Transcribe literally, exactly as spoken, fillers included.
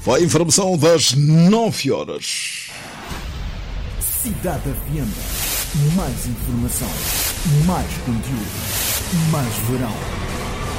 Vai a informação das nove horas. Cidade F M. Mais informação, mais conteúdo, mais verão.